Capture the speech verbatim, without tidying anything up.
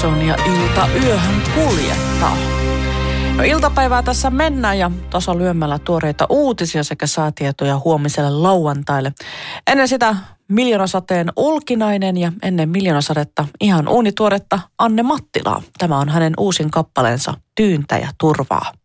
Andersson ja ilta yöhön kuljettaa. No, iltapäivää tässä mennään ja taso lyömällä tuoreita uutisia sekä säätietoja huomiselle lauantaille. Ennen sitä Miljoonasateen Ulkinainen ja ennen Miljoonasadetta ihan uunituoretta Anne Mattilaa. Tämä on hänen uusin kappaleensa Tyyntä ja turvaa.